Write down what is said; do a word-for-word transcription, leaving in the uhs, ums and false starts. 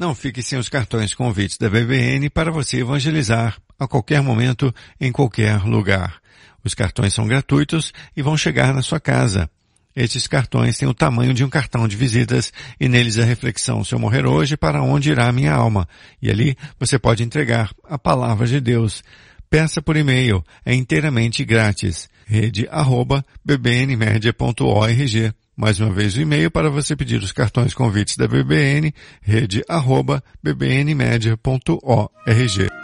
Não fique sem os cartões convites da B B N para você evangelizar a qualquer momento, em qualquer lugar. Os cartões são gratuitos e vão chegar na sua casa. Estes cartões têm o tamanho de um cartão de visitas e neles a reflexão: se eu morrer hoje, para onde irá minha alma? E ali você pode entregar a palavra de Deus. Peça por e-mail, é inteiramente grátis. rede arroba b b n media ponto org. Mais uma vez o e-mail para você pedir os cartões convites da B B N, rede arroba b b n media ponto org.